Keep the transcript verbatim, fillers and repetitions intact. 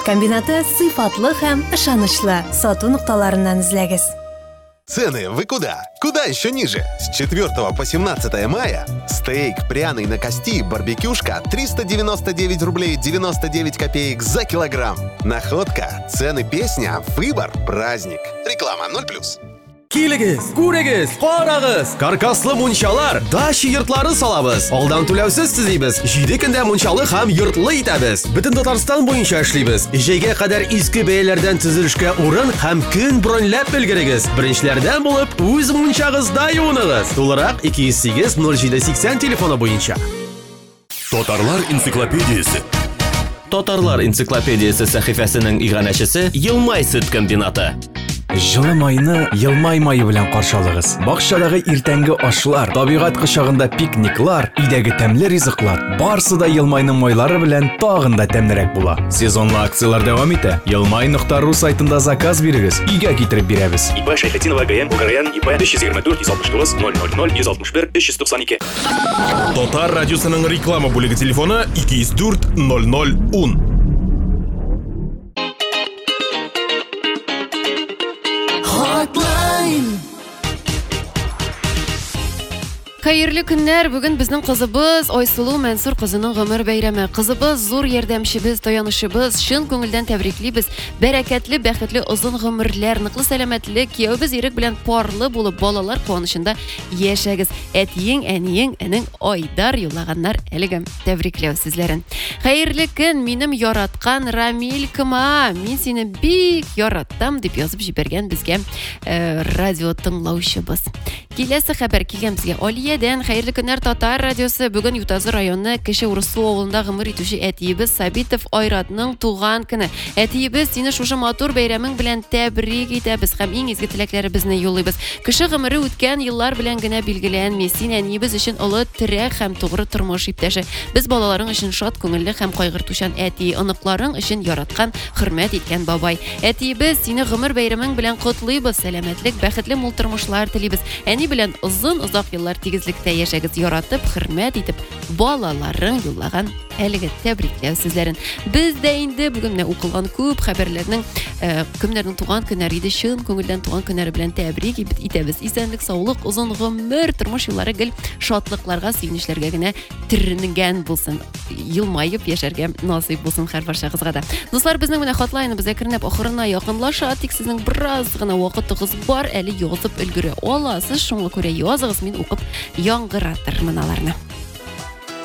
Комбинаты сыйфатлы һәм ышанычлы. Сату нукталарыннан эзләгез. Цены вы куда? Куда еще ниже? С четвёртого по семнадцатое мая стейк пряный на кости барбекюшка триста девяносто девять рублей девяносто девять копеек за килограмм. Находка, цены песня, выбор, праздник. Реклама ноль плюс. Килегез, күрегез, карагыз. Каркаслы мунчалар, дача йортлары салабыз. Алдан түләүсез төзибез. җиде көндә мунчалы һәм йортлы итәбез. Бөтен Татарстан буенча эшлибез. Җәйгә кадәр иске бәяләрдән төзелешкә урын һәм көн броньләп өлгерегез. Беренчеләрдән булып, үз мунчагызда юыныгыз. Тулырак ике йөз сигез ноль җиде сиксән телефоны буенча. Татарлар энциклопедиясе. Татарлар энциклопедиясе сәхифәсенең иганәчесе Елмай сөт комбинаты. Жылы майны Елмай майы белән каршылыгыз. Бакчадагы иртәнге ашлар, табигать кочагында пикниклар, өйдәге тәмле ризыклар, барысы да Елмайның майлары белән тагын да тәмлерәк була. Сезонлы акциялар дәвам итә. елмай нокта ру сайтында заказ бирегез, өйгә китереп бирәбез. ИП Шәйхетдинова ГМ УГРН ИП биш йөз егерме дүрт йөз алтмыш тугыз ноль ноль ноль йөз алтмыш бер өч йөз туксан ике. Татар радиосының реклама бүлеге телефоны ике йөз дүрт ноль ноль ун. Хәерле көннәр, бүген безнең кызыбыз Айсылу Мәнсур кызының гомер бәйрәме. Кызыбыз зур ярдәмчебез, таянышыбыз, чын күңелдән тәбриклибез. Бәрәкәтле, бәхетле озын гомерләр, ныклы сәламәтлек, кияүбез ирек белән парлы булып, балалар куанышында яшәгез. Әтиең, әниең, энең Айдар юллаганнар әлегә тәбрикләү сүзләрен. Хәерле көн, минем яраткан Рамилкама, мин сине бик яраттым дип язып җибәргән безгә э, радио тыңлаучыбыз. Киләсе хәбәр килгән безгә Алиядән. Хәерле көннәр, Татар радиосы. Бүген Ютазы районы Кече Урысу авылында гомер итүче әтиебез Сабитов Айратның туган көне. Әтиебез, сине шушы матур бәйрәмең белән тәбрик итәбез һәм иң изге теләкләребезне юллыйбыз. Кеше гомере үткән еллар белән генә билгеләнми. Син әниебез өчен олы терәк һәм тугры тормыш иптәше. Без балаларың өчен шат күңелле һәм кайгыртучан әти, оныкларың өчен яраткан, хөрмәт иткән бабай. Әтиебез, сине гомер бәйрәмең белән котлыйбыз. Сәламәтлек, бәхетле мул тормышлар телибез. Әни белән озын озак еллар тигезлектә яшәгез, яратып, хөрмәт итеп, балаларын юллаган әлеге тәбрикләү сүзләрен. Без дә инде бүген менә укылган күп хәбәрләрнең э, кемнәрнең туган көннәре иде, чын күңелдән туган көннәре белән тәбрик итәбез. Исәнлек, саулык, озын гомер, тормыш юллары гел шатлыкларга, сөенечләргә генә тирренгән булсын. Елмаеп яшәргә насыйп булсын һәр барчагызга да. Дуслар, безнең менә хатлайны без әкренләп ахырына якынлаша, тик сезнең бераз гына вакытыгыз бар, әле язып өлгерә аласыз. Шуңа күрә языгыз, мин укып яңгыратырмын аларны.